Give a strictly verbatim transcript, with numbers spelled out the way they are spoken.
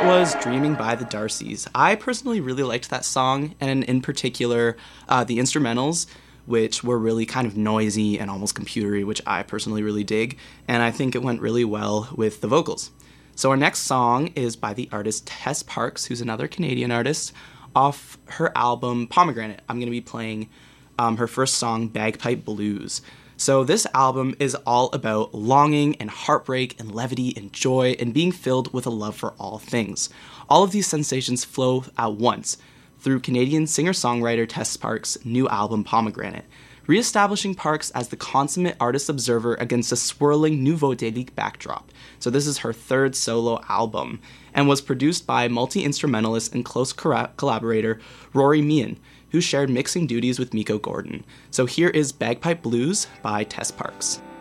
That was Dreaming by the Darcys. I personally really liked that song, and in particular, uh, the instrumentals, which were really kind of noisy and almost computery, which I personally really dig, and I think it went really well with the vocals. So our next song is by the artist Tess Parks, who's another Canadian artist, off her album Pomegranate. I'm going to be playing um, her first song, Bagpipe Blues. So this album is all about longing and heartbreak and levity and joy and being filled with a love for all things. All of these sensations flow at once through Canadian singer-songwriter Tess Parks' new album Pomegranate, reestablishing Parks as the consummate artist observer against a swirling nouveau délique backdrop. So this is her third solo album and was produced by multi-instrumentalist and close collaborator Rory Meehan, who shared mixing duties with Miko Gordon. So here is Bagpipe Blues by Tess Parks.